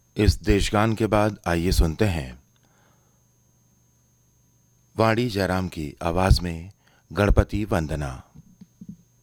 इस देशगान के बाद आइए सुनते हैं वाणी जयराम की आवाज में गणपति वंदना।